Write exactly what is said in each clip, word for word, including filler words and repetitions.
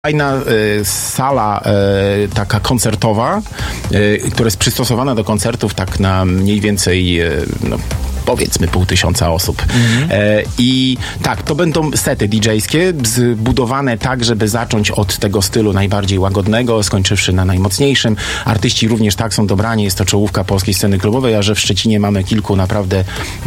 Fajna y, sala y, taka koncertowa, y, która jest przystosowana do koncertów tak na mniej więcej y, no, powiedzmy pół tysiąca osób. Mhm. E, I tak, to będą sety didżejskie zbudowane tak, żeby zacząć od tego stylu najbardziej łagodnego, skończywszy na najmocniejszym. Artyści również tak są dobrani, jest to czołówka polskiej sceny klubowej, a że w Szczecinie mamy kilku naprawdę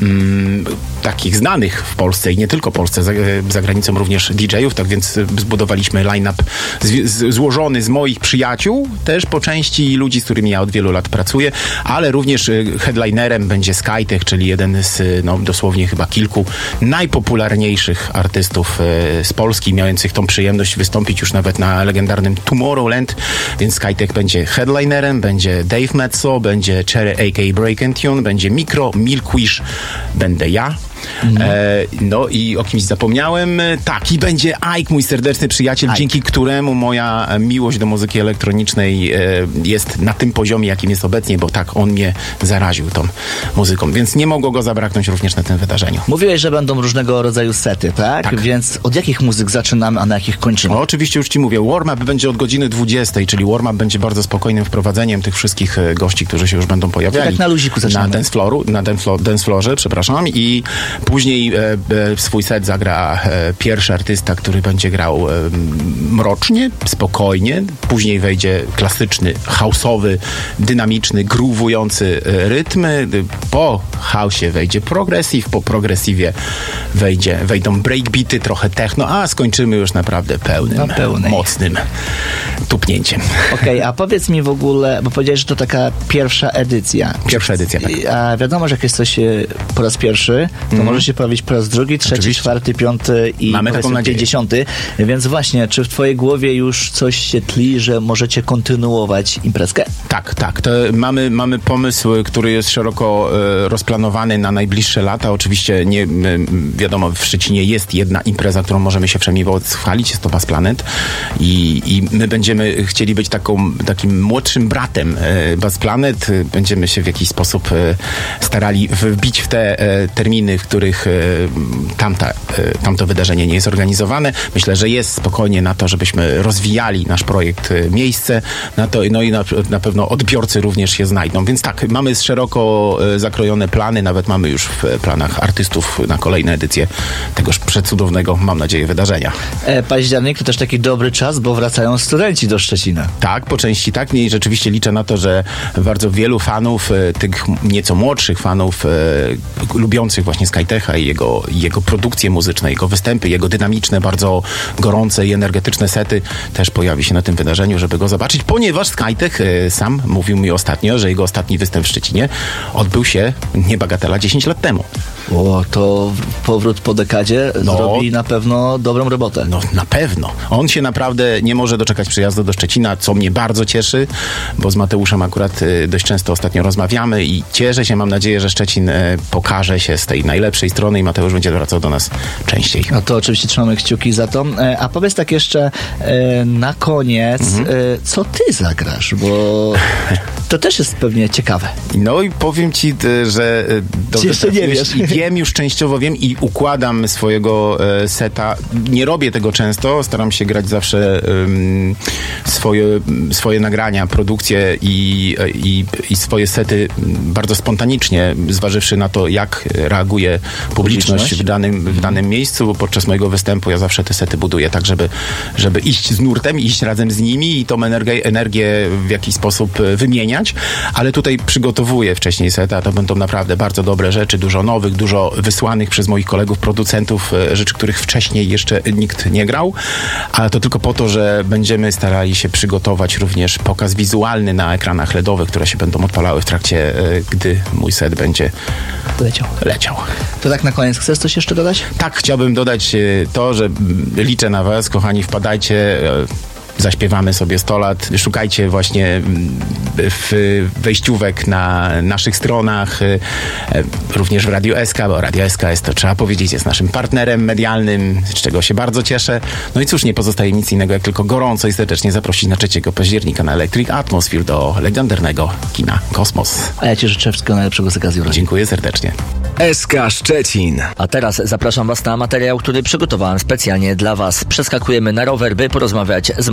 mm, takich znanych w Polsce i nie tylko w Polsce, za, za granicą również didżejów, tak więc zbudowaliśmy line-up z, z, złożony z moich przyjaciół, też po części ludzi, z którymi ja od wielu lat pracuję, ale również headlinerem będzie Skytech, czyli jeden z no, dosłownie chyba kilku najpopularniejszych artystów e, z Polski, mających tą przyjemność wystąpić już nawet na legendarnym Tomorrowland, więc Skytech będzie headlinerem, będzie Dave Metso, będzie Cherry a k a. Break and Tune, będzie Mikro, Milkwish, będę ja. Mhm. E, no i o kimś zapomniałem. Tak, i będzie Ike, mój serdeczny przyjaciel, Ike, dzięki któremu moja miłość do muzyki elektronicznej e, jest na tym poziomie, jakim jest obecnie, bo tak, on mnie zaraził tą muzyką, więc nie mogło go zabraknąć również na tym wydarzeniu. Mówiłeś, że będą różnego rodzaju sety, tak? Tak. Więc od jakich muzyk zaczynamy, a na jakich kończymy? O, oczywiście już ci mówię. Warm-up będzie od godziny dwudziestej, czyli warm-up będzie bardzo spokojnym wprowadzeniem tych wszystkich gości, którzy się już będą pojawiali. Tak na luziku zaczynamy. Na dance floor, na dance, floor, dance floorze, przepraszam, i później e, e, swój set zagra e, pierwszy artysta, który będzie grał e, mrocznie, spokojnie. Później wejdzie klasyczny, house'owy, dynamiczny, groovujący e, rytm. Po house'ie wejdzie progressive, po progressive wejdzie, wejdą breakbeaty, trochę techno, a skończymy już naprawdę pełnym, na mocnym tupnięciem. Okej, okay, a powiedz mi w ogóle, bo powiedziałeś, że to taka pierwsza edycja. Pierwsza edycja, tak. A wiadomo, że jak jest coś po raz pierwszy, to mm. może się pojawić po raz drugi, trzeci, Oczywiście. czwarty, piąty i Mamy taką nadzieję. dziesiąty. Więc właśnie, czy w twojej głowie już coś się tli, że możecie kontynuować imprezkę? Tak, tak. To mamy, mamy pomysł, który jest szeroko e, rozplanowany na najbliższe lata. Oczywiście nie, wiadomo, w Szczecinie jest jedna impreza, którą możemy się przynajmniej chwalić, jest to Bass Planet i, i my będziemy chcieli być taką, takim młodszym bratem e, Bass Planet. Będziemy się w jakiś sposób e, starali wbić w te e, terminy, w których e, tamta, e, tamto wydarzenie nie jest organizowane. Myślę, że jest spokojnie na to, żebyśmy rozwijali nasz projekt e, miejsce na to, no i na, na pewno odbiorcy również się znajdą. Więc tak, mamy szeroko e, zakrojone plany, nawet mamy już w planach artystów na kolejne edycje tegoż przecudownego, mam nadzieję, wydarzenia. E, październik to też taki dobry czas, bo wracają studenci do Szczecina. Tak, po części tak. I rzeczywiście liczę na to, że bardzo wielu fanów, e, tych nieco młodszych fanów, e, lubiących właśnie Skytecha i jego, jego produkcje muzyczne, jego występy, jego dynamiczne, bardzo gorące i energetyczne sety też pojawi się na tym wydarzeniu, żeby go zobaczyć, ponieważ Skytech e, sam mówił mi ostatnio, że jego ostatni występ w Szczecinie odbył się, nie bagatela, dziesięć lat temu. O, to powrót po dekadzie no, zrobi na pewno dobrą robotę. No, na pewno. On się naprawdę nie może doczekać przyjazdu do Szczecina, co mnie bardzo cieszy, bo z Mateuszem akurat y, dość często ostatnio rozmawiamy i cieszę się, mam nadzieję, że Szczecin y, pokaże się z tej najlepszej strony i Mateusz będzie wracał do nas częściej. No to oczywiście trzymamy kciuki za to. E, a powiedz tak jeszcze e, na koniec, mhm. e, co ty zagrasz, bo to też jest pewnie ciekawe. No i powiem ci, że dobrze jeszcze nie wiesz. I wiem, już częściowo wiem i układam swojego e, seta. Nie robię tego często, staram się grać zawsze um, swoje, swoje nagrania, produkcje i, i, i swoje sety bardzo spontanicznie, zważywszy na to, jak reaguje publiczność, publiczność? W, danym, w danym miejscu, bo podczas mojego występu ja zawsze te sety buduję tak, żeby, żeby iść z nurtem, iść razem z nimi i tą energię, energię w jakiś sposób wymieniać, ale tutaj przygotowuję wcześniej seta, to będą naprawdę bardzo dobre rzeczy, dużo nowych, dużo wysłanych przez moich kolegów, producentów, rzeczy, których wcześniej jeszcze nikt nie grał, ale to tylko po to, że będziemy starali się przygotować również pokaz wizualny na ekranach L E D owych, które się będą odpalały w trakcie, gdy mój set będzie leciał. leciał. To tak na koniec, chcesz coś jeszcze dodać? Tak, chciałbym dodać to, że liczę na was, kochani, wpadajcie zaśpiewamy sobie sto lat. Szukajcie właśnie w wejściówek na naszych stronach, również w Radiu S K, bo Radio S K jest, to trzeba powiedzieć, jest naszym partnerem medialnym, z czego się bardzo cieszę. No i cóż, nie pozostaje nic innego, jak tylko gorąco i serdecznie zaprosić na trzeciego października na Electric Atmosphere do legendarnego kina Kosmos. A ja ci życzę wszystkiego najlepszego z okazji urodzin. Dziękuję serdecznie. S K Szczecin. A teraz zapraszam Was na materiał, który przygotowałem specjalnie dla Was. Przeskakujemy na rower, by porozmawiać z